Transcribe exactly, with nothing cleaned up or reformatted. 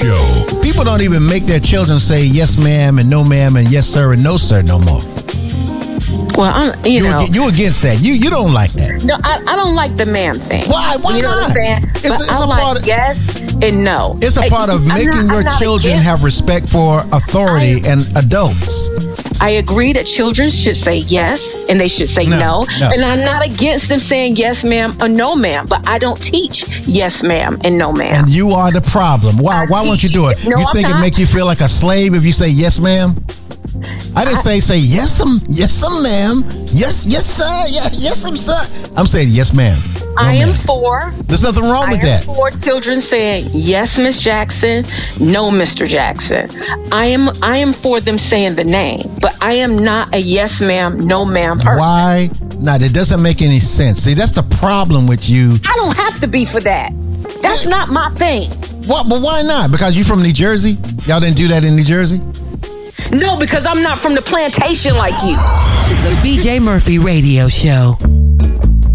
Show. People don't even make their children say yes, ma'am, and no, ma'am, and yes, sir, and no, sir, no more. Well, I'm, you, you know. You against that. You you don't like that. No, I, I don't like the ma'am thing. Why? Why you know not? what I'm saying? It's, But it's I a like part of, yes and no. It's a part of I'm making not- your I'm not children against- have respect for authority I- and adults. I agree that children should say yes and they should say No, no, no. and I'm not against them saying yes, ma'am, or no, ma'am. But I don't teach yes, ma'am, and no, ma'am. And you are the problem. Why? I Why won't you teach- do it? No, you I'm think it not. make you feel like a slave if you say yes, ma'am? I didn't say say yes, um, yes, um, ma'am. Yes, yes, sir. Yeah, yes, um, sir. I'm saying yes, ma'am. No, I am ma'am. for. There's nothing wrong I with am that. for children saying yes, Miss Jackson, no, Mister Jackson. I am. I am for them saying the name, but I am not a yes, ma'am, no, ma'am person. Why? Nah, that doesn't make any sense. See, that's the problem with you. I don't have to be for that. That's not my thing. What? But why not? Because you from New Jersey? Y'all didn't do that in New Jersey? No, because I'm not from the plantation like you. The B J Murphy Radio Show.